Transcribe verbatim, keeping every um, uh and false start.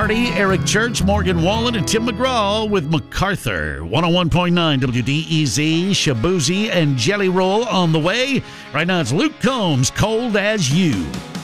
Hardy, Eric Church, Morgan Wallen, and Tim McGraw with MacArthur. one oh one point nine W D E Z, Shabuzi, and Jelly Roll on the way. Right now it's Luke Combs, Cold as You.